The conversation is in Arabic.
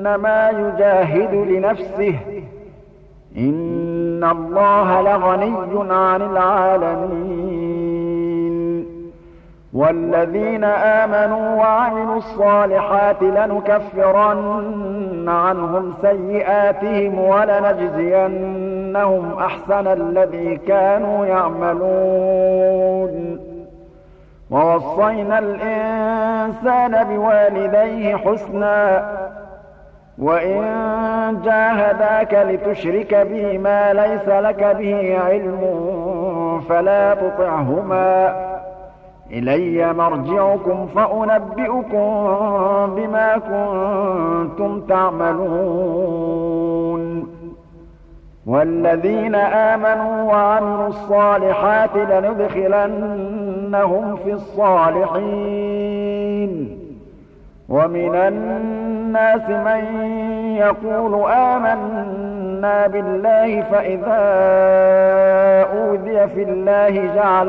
إنما يجاهد لنفسه إن الله لغني عن العالمين. والذين آمنوا وعملوا الصالحات لنكفرن عنهم سيئاتهم ولنجزينهم أحسن الذي كانوا يعملون. ووصينا الإنسان بوالديه حسنا وإن جاهداك لتشرك بي ما ليس لك به علم فلا تطعهما إلي مرجعكم فأنبئكم بما كنتم تعملون. والذين آمنوا وعملوا الصالحات لندخلنهم في الصالحين. ومن الناس من يقول آمنا بالله فإذا أوذي في الله جعل